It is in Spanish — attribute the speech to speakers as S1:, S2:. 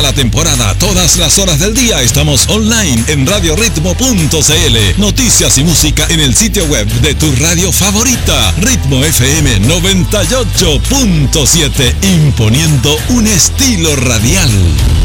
S1: la temporada, todas las horas del día estamos online en radioritmo.cl. Noticias y música en el sitio web de tu radio favorita, Ritmo FM 98.7, imponiendo un estilo radial.